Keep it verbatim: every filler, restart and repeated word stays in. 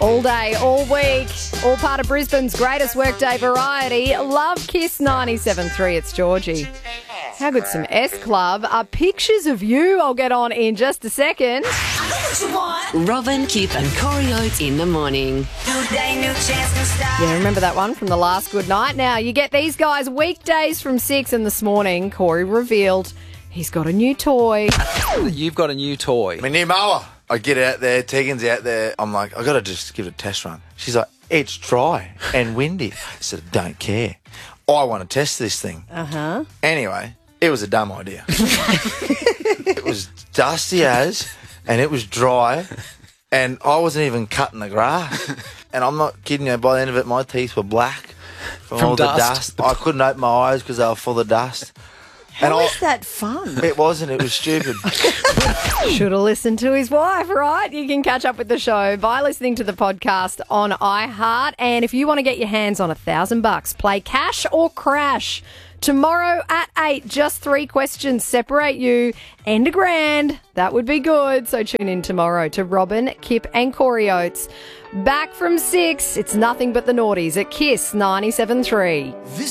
All day, all week, all part of Brisbane's greatest workday variety. Love Kiss ninety-seven point three. It's Georgie. How good's some S Club? Uh, pictures of you I'll get on in just a second. Robin, Kip and Corey Oates in the morning. Yeah, remember that one from the last good night? Now, you get these guys weekdays from six, and this morning, Corey revealed he's got a new toy. You've got a new toy. My new mower. I get out there, Tegan's out there. I'm like, I got to just give it a test run. She's like, it's dry and windy. I said, don't care. I want to test this thing. Uh-huh. Anyway, it was a dumb idea. It was dusty as, and it was dry, and I wasn't even cutting the grass. And I'm not kidding you, by the end of it, my teeth were black from, From all dust. the dust. I couldn't open my eyes because they were full of dust. How and is I, that fun? It wasn't. It was stupid. Should have listened to his wife, right? You can catch up with the show by listening to the podcast on iHeart. And if you want to get your hands on a thousand bucks, play Cash or Crash. Tomorrow at eight, just three questions separate you and a grand. That would be good. So tune in tomorrow to Robin, Kip and Corey Oates. Back from six, it's nothing but the naughties at Kiss ninety-seven point three.